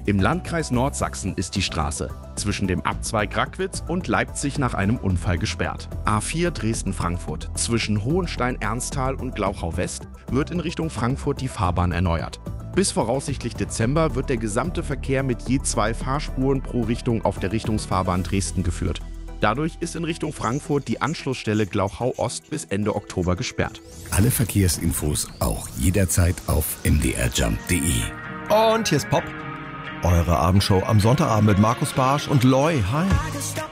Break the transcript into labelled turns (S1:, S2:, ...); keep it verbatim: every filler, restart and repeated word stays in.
S1: Im Landkreis Nordsachsen ist die Straße zwischen dem Abzweig Rackwitz und Leipzig nach einem Unfall gesperrt. A vier Dresden-Frankfurt zwischen Hohenstein-Ernsthal und Glauchau-West wird in Richtung Frankfurt die Fahrbahn erneuert. Bis voraussichtlich Dezember wird der gesamte Verkehr mit je zwei Fahrspuren pro Richtung auf der Richtungsfahrbahn Dresden geführt. Dadurch ist in Richtung Frankfurt die Anschlussstelle Glauchau Ost bis Ende Oktober gesperrt.
S2: Alle Verkehrsinfos auch jederzeit auf m d r jump punkt d e.
S3: Und hier ist Pop, eure Abendshow am Sonntagabend mit Markus Barsch und Loi. Hi.